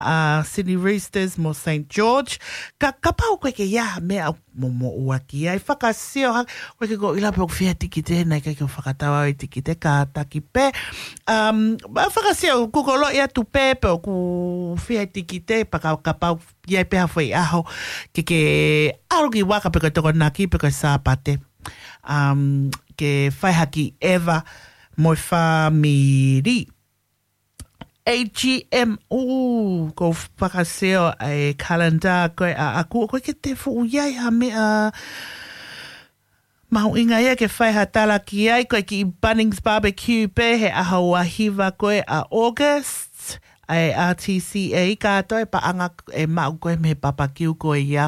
Sydney Roosters mo St. George. Ka pau koe ke ia mea mo ua ki ai. Whakasio ha, koe ke ko ila pe o whia tikite, nei kai ke whakatawa i tikite ka taki pe. Whakasio kukolo ia tu pe o ku whia tikite, ka pau iai pe hawhai aho, ke arugi waka pe koe toko naki, pe koe sāpate. Ke whaihaki Eva moi whamiri. AGM, ko whakaseo e calendar koe a aku, koe ke te fu iai ha mea mahu inga ia ke whaiha tala ki ai, koe ki Bunnings Barbecue pe he aha wahiva koe a August, e RTCA kātoe pa anga e mau koe me papakiu koe ia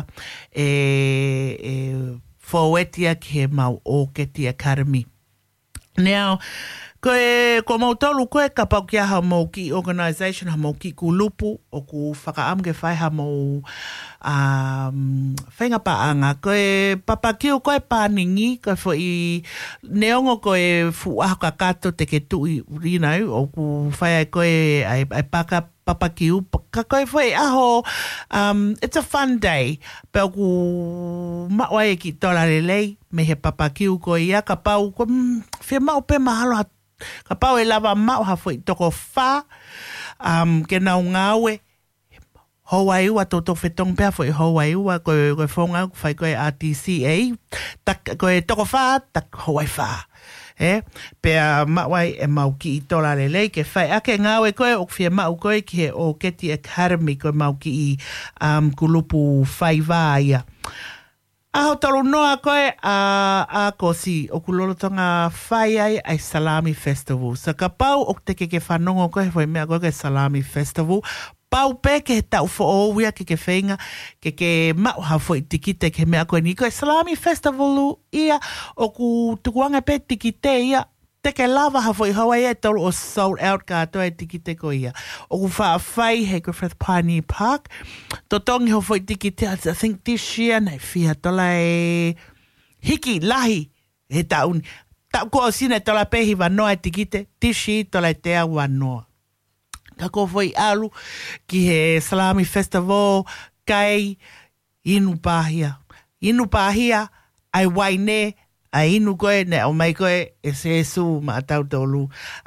whauetia ki he mau o Keti Academy. Now, ko mau tolu koe ka pau kia ha mau ki organisation ha mau ki kulupu o ku whakaam ke whai ha mau whenga paanga koe papakiu koe pāningi koe fo i neongo koe fuaho ka kato te ke tui o ku whai ai koe ai paka papakiu ka koe fo i aho it's a fun day pe o ku mawai ki tola lelei me he papakiu koe ia ka pau ko whi mau pe mahalo ka pau e lava mau ha foi toko wha, ke nau ngawe, Hawaii ua toto whetong pia foi Hawaii ua koe whonga whai koe RTCA, koe toko wha, tak Hawaii wha. Pea mawai e mau ki i tola lelei, ke whai ake ngawe koe, o whia mau koe ki he o Keti Academy, koe mau ki i kulupu whai wā ia. Aho talo noa koe a kosi o kulolotonga whai ai Salami Festival. So ka pau o te ke whanongo koe hoi mea koe ke Salami Festival. Pau pe ke he tau fo ouia ke whenga ke mauha fo i tikite ke mea koe ni koe Salami Festival ia o ku tukuanga pe tikite ia. Te ke lava ha fo i Hawaii e tolo o sold out ka atoa e tikite ko ia. O ku whaafai he Griffith Pioneer Park. To tongi ho fo i tikite, I think this year, nei whia tola e hiki, lahi, he tauni. Tau ko o sina tola pehi wanoa e tikite, this year tola e te au wanoa. Ka ko fo i alu ki he Salami Festival, kai inu pāhia. Inu pāhia, ai waine, a inu koe, ne o mai koe, e se su ma tau tolu,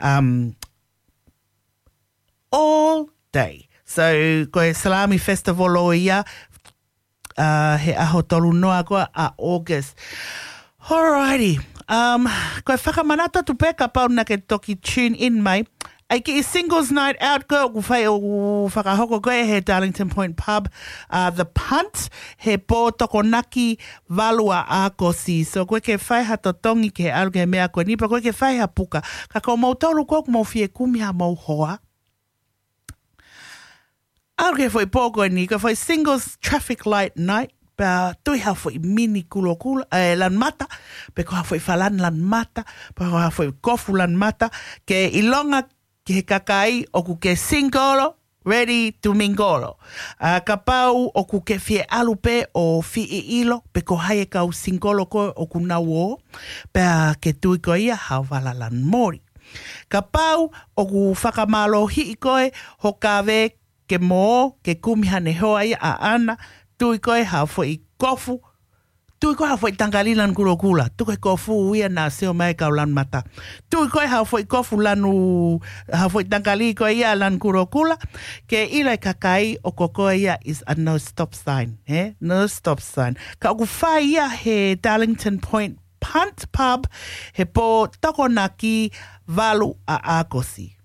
all day. So, koe Salami Festival o ia, he aho tolu noa koe a August. Alrighty. Koe whakamanata tu peka pau na ke toki tune in mai. Ai ki i Singles Night Out koe o kuwhai o whakahoko koe he Darlington Point Pub. The Punt he pō toko naki valua a kosi. So koe ke whaiha to tongi ke aru ke mea koe nipa koe ke whaiha puka. Ka ko mau tauru koe mau fie kumia mau hoa. Aru ke whai pō koe ni, ka whai Singles Traffic Light Night. Pea tui ha fwoi mini kulo lan mata. Pe ko ha fwoi falan lan mata. Pe ko ha fwoi kofu lan mata. Ke ilonga ki he kakai o ku ke singolo, ready to mingolo. Ka pau o ku ke fie alupe o fi i ilo, pe ko hae kau singolo ko o ku nawo, pe ke tui ko ia hau valalan mori. Ka pau o ku whakamalo hi i koe, ho kawe ke mo, ke kumihane hoa ia a ana, tui koe hau fo i kofu, tui koe hau fo i tangalilan kuro kula. Tui koe kofu uia nā seo mai kau lan mata. Tui koe hau fo i kofu lanu, hau fo i tangali koe ia lan kuro kula. Ke ilai kakai o koko ia is a no stop sign. No stop sign. Ka oku whai ia he Darlington Point Punt Pub he po toko naki valu a akosi.